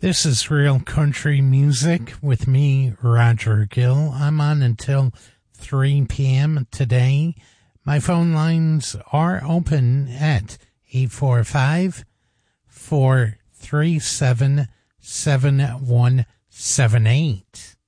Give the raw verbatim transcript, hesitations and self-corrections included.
This is Real Country Music with me, Roger Gill. I'm on until three p.m. today. My phone lines are open at eight four five, four three seven, seven one seven eight.